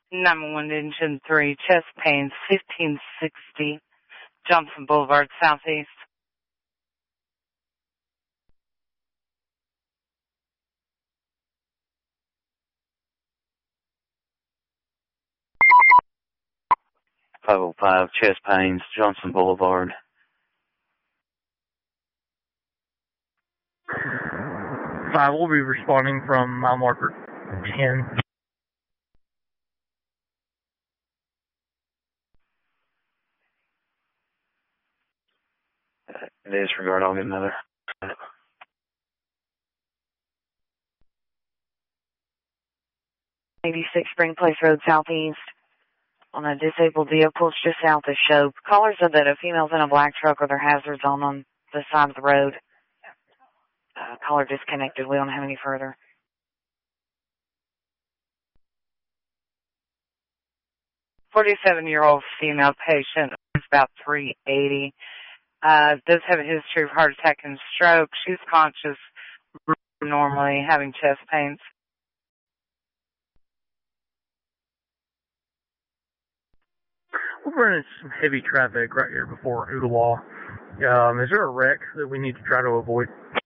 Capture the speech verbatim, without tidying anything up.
nine one one Engine three, chest pains, fifteen sixty, Johnson Boulevard, Southeast. five oh five, chest pains, Johnson Boulevard. Five will be responding from mile marker ten. Uh, disregard, I'll get another. eighty-six Spring Place Road, Southeast. On a disabled vehicle just south of Shope. Caller said that a female's in a black truck with her hazards on on the side of the road. Uh, caller disconnected. We don't have any further. forty-seven-year-old female patient, about three eighty. Uh, does have a history of heart attack and stroke. She's conscious normally, having chest pains. We're running some heavy traffic right here before Ooltewah. Um, is there a wreck that we need to try to avoid?